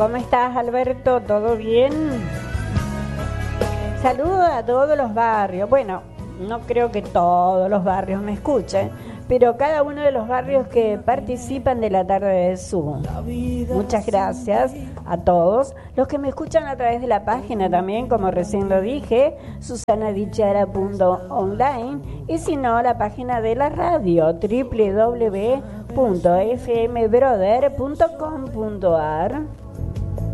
¿Cómo estás, Alberto? ¿Todo bien? Saludo a todos los barrios. Bueno, no creo que todos los barrios me escuchen, pero cada uno de los barrios que participan de la tarde de Zoom. Muchas gracias a todos los que me escuchan a través de la página también, como recién lo dije, susanadichara.online, y si no, la página de la radio, www.fmbrother.com.ar.